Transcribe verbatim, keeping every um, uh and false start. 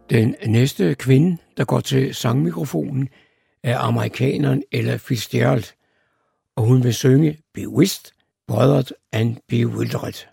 Den næste kvinde, der går til sangmikrofonen, er amerikaneren Ella Fitzgerald, og hun vil synge Bewitched, Bothered and Bewildered.